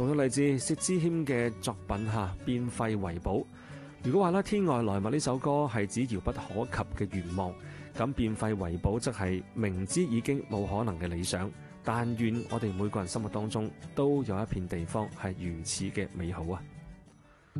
同樣嚟自薛之謙嘅作品下變廢為寶。如果話咧天外來物呢首歌係指遙不可及嘅願望，咁變廢為寶則係明知已經冇可能嘅理想，但願我哋每個人心目當中都有一片地方係如此嘅美好啊！